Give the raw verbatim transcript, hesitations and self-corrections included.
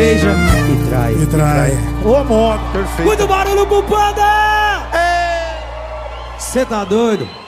beija e trai. E trai. Ô, modo. Muito barulho pro Panda! Cê tá doido?